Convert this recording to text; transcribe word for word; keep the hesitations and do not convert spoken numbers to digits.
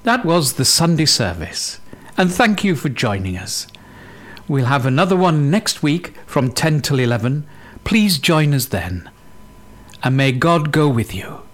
That was the Sunday service, and thank you for joining us. We'll have another one next week from ten till eleven. Please join us then. And may God go with you.